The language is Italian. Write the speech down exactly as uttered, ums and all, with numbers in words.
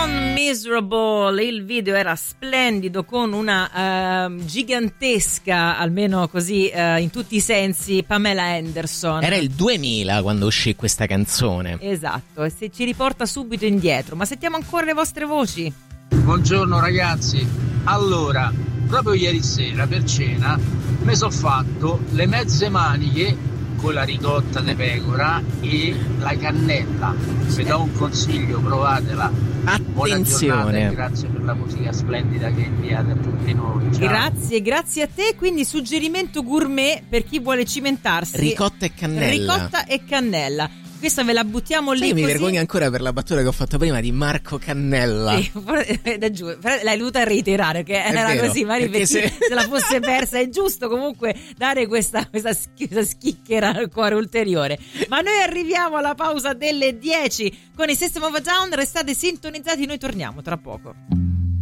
Down Miserable, il video era splendido con una uh, gigantesca, almeno così uh, in tutti i sensi, Pamela Anderson. Era il duemila quando uscì questa canzone. Esatto, e se ci riporta subito indietro. Ma sentiamo ancora le vostre voci. Buongiorno ragazzi, allora proprio ieri sera per cena mi sono fatto le mezze maniche con la ricotta di pecora e la cannella. Vi do un consiglio, provatela. Attenzione. E grazie per la musica splendida che inviate a tutti noi. Ciao. Grazie, grazie a te. Quindi suggerimento gourmet per chi vuole cimentarsi: ricotta e cannella. Ricotta e cannella. Questa ve la buttiamo lì. Sai, io mi così. vergogno ancora per la battuta che ho fatto prima di Marco Cannella. Sì, da giù, l'hai dovuta reiterare, che era vero, così, ma se... se la fosse persa. È giusto comunque dare questa, questa, questa schicchera al cuore ulteriore. Ma noi arriviamo alla pausa delle dieci con il System of a Down. Restate sintonizzati, noi torniamo tra poco.